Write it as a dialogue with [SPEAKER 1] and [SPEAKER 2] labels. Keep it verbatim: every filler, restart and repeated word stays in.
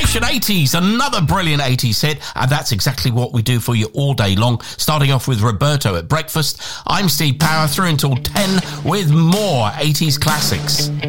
[SPEAKER 1] Revolution eighties, another brilliant eighties hit, and that's exactly what we do for you all day long, starting off with Roberto at breakfast. I'm Steve Power, through until ten with more eighties classics.